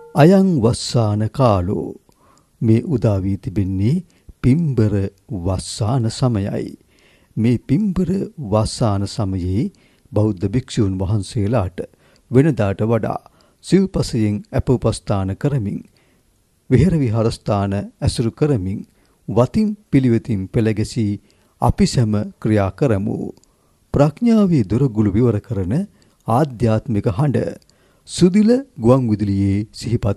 අයං වස්සාන කාලෝ මේ උදා වී තිබෙන්නේ පිම්බර වස්සාන සමයයි. මේ පිම්බර වස්සාන සමයේ බෞද්ධ භික්ෂූන් වහන්සේලාට වෙනදාට වඩා සිව්පසයෙන් අප උපස්ථාන කරමින් විහෙර විහාරස්ථාන ඇසුරු කරමින් වතින් පිළිවෙතින් පෙළගැසී අපි සැම ක්‍රියා කරමු. ප්‍රඥාවේ දොරගුළු විවර කරන ආධ්‍යාත්මික හඬ සුදිල ගුවන් විදුලියේ සිහිපත්